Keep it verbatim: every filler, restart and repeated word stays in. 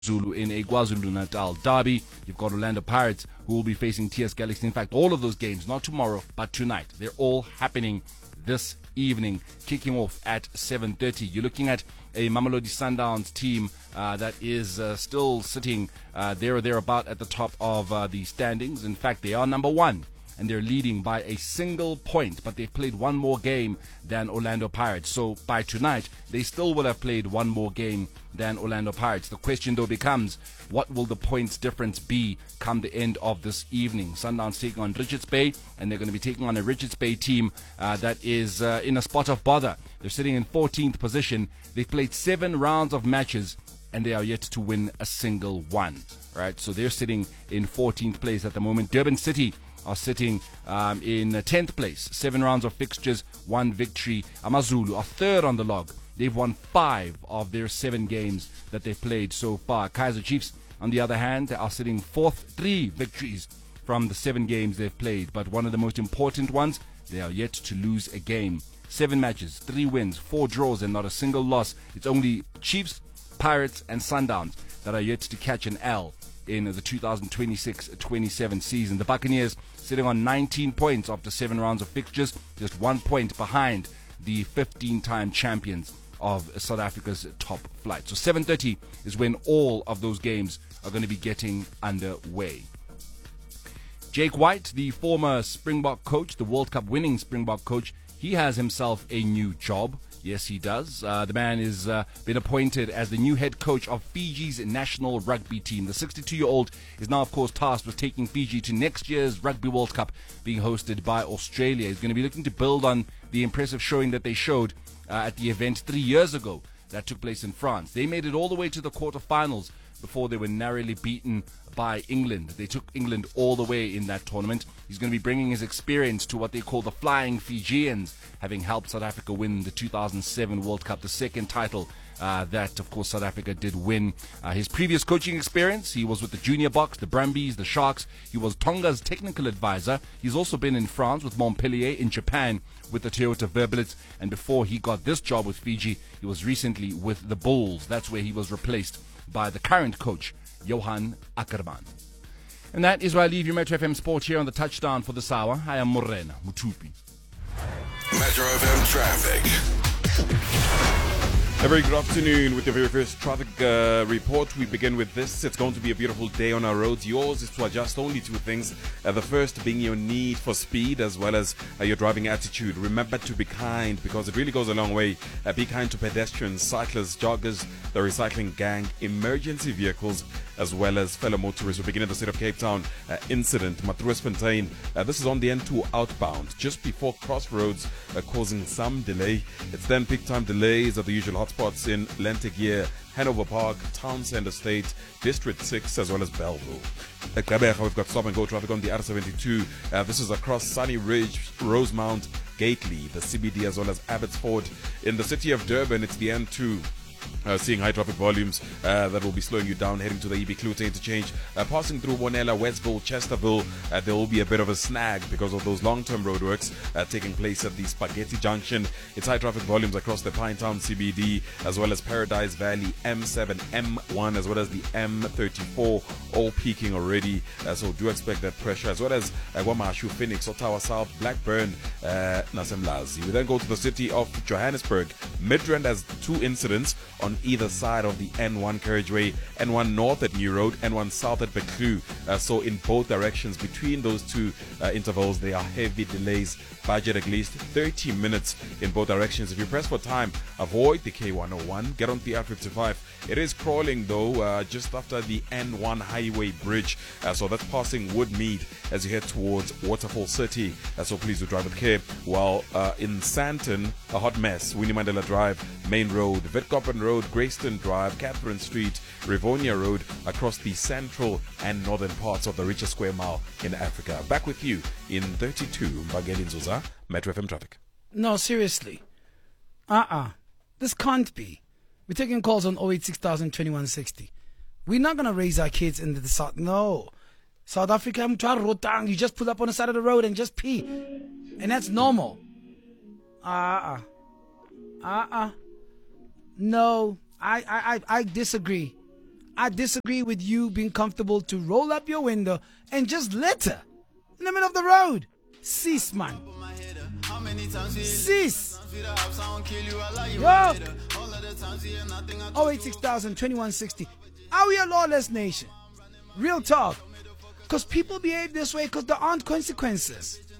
Zulu in a KwaZulu-Natal derby. You've got Orlando Pirates who will be facing T S Galaxy. In fact, all of those games, not tomorrow, but tonight. They're all happening this evening, kicking off at seven thirty. You're looking at a Mamelodi Sundowns team uh, that is uh, still sitting uh, there or thereabout at the top of uh, the standings. In fact, they are number one, and they're leading by a single point, but they've played one more game than Orlando Pirates. So by tonight, they still will have played one more game than Orlando Pirates. The question, though, becomes, what will the points difference be come the end of this evening? Sundowns taking on Richards Bay, and they're going to be taking on a Richards Bay team uh, that is uh, in a spot of bother. They're sitting in fourteenth position. They've played seven rounds of matches, and they are yet to win a single one. Right, so they're sitting in fourteenth place at the moment. Durban City are sitting um, in tenth place. Seven rounds of fixtures, one victory. Amazulu are third on the log. They've won five of their seven games that they've played so far. Kaizer Chiefs, on the other hand, are sitting fourth, three victories from the seven games they've played. But one of the most important ones, they are yet to lose a game. Seven matches, three wins, four draws, and not a single loss. It's only Chiefs, Pirates, and Sundowns that are yet to catch an L in the two thousand twenty-six twenty-seven season. The Buccaneers sitting on nineteen points after seven rounds of fixtures, just one point behind the fifteen-time champions of South Africa's top flight. So seven thirty is when all of those games are going to be getting underway. Jake White, the former Springbok coach, the World Cup winning Springbok coach, he has himself a new job. Yes, he does. Uh, the man has uh, been appointed as the new head coach of Fiji's national rugby team. The sixty-two-year-old is now, of course, tasked with taking Fiji to next year's Rugby World Cup being hosted by Australia. He's going to be looking to build on the impressive showing that they showed uh, at the event three years ago that took place in France. They made it all the way to the quarterfinals before they were narrowly beaten by England. They took England all the way in that tournament. He's going to be bringing his experience to what they call the Flying Fijians, having helped South Africa win the two thousand seven World Cup, the second title uh, that, of course, South Africa did win. Uh, his previous coaching experience, he was with the Junior Boks, the Brumbies, the Sharks. He was Tonga's technical advisor. He's also been in France with Montpellier, in Japan with the Toyota Verblitz, and before he got this job with Fiji, he was recently with the Bulls. That's where he was replaced by the current coach, Johan Ackerman. And that is where I leave you, Metro F M Sport, here on the touchdown for this hour. I am Morena Mutupi. Metro F M traffic. A very good afternoon with your very first traffic uh, report. We begin with this. It's going to be a beautiful day on our roads. Yours is to adjust only two things. Uh, the first being your need for speed as well as uh, your driving attitude. Remember to be kind because it really goes a long way. Uh, be kind to pedestrians, cyclists, joggers, the recycling gang, emergency vehicles, as well as fellow motorists. We begin in the city of Cape Town. Uh, incident, Matroosfontein. Uh, this is on the N two outbound, just before Crossroads, uh, causing some delay. It's then peak time delays at the usual hotspots in Lentegier, Hanover Park, Townsend Estate, District six, as well as Belleville. At Gqeberha, we've got stop and go traffic on the R seventy-two. Uh, this is across Sunny Ridge, Rosemount, Gately, the C B D, as well as Abbotsford. In the city of Durban, it's the N two. Uh, seeing high traffic volumes uh, that will be slowing you down heading to the E B Klute interchange. Uh, passing through Bonella, Westville, Chesterville, uh, there will be a bit of a snag because of those long-term roadworks uh, taking place at the Spaghetti Junction. It's high traffic volumes across the Pinetown C B D as well as Paradise Valley, M seven, M one, as well as the M thirty-four, all peaking already. Uh, so do expect that pressure, as well as uh, Guamashu, Phoenix, Ottawa South, Blackburn, uh, Nasemlazi. We then go to the city of Johannesburg. Midrand has two incidents on either side of the N one carriageway, N one north at New Road, N one south at Beklu. Uh, so in both directions, between those two uh, intervals, there are heavy delays. Budget at least thirty minutes in both directions. If you press for time, avoid the K one oh one, get on the R fifty-five. It is crawling though, uh, just after the N one highway bridge. Uh, so that's passing Woodmead as you head towards Waterfall City. Uh, so please do drive with care. While uh, in Sandton, a hot mess. Winnie Mandela Drive, Main Road, Witkoppen Road, Grayston Drive, Catherine Street, Rivonia Road, across the central and northern parts of the richest square mile in Africa. Back with you in thirty-two, Mbangeli Nzuza, Metro F M Traffic. No, seriously. Uh-uh. This can't be. We're taking calls on oh eight six thousand, twenty-one sixty. We're not going to raise our kids into the South. No. South Africa, you just pull up on the side of the road and just pee. And that's normal. Uh-uh. Uh-uh. No, I, I, I, I disagree. I disagree with you being comfortable to roll up your window and just litter in the middle of the road. Cease, man. Cease. Yo. oh eight six thousand, twenty-one sixty. Are we a lawless nation? Real talk. Because people behave this way because there aren't consequences.